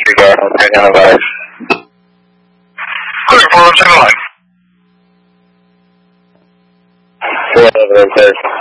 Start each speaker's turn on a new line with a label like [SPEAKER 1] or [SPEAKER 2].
[SPEAKER 1] cigar. Okay, no guys.
[SPEAKER 2] Clear for 1 line.
[SPEAKER 1] 411,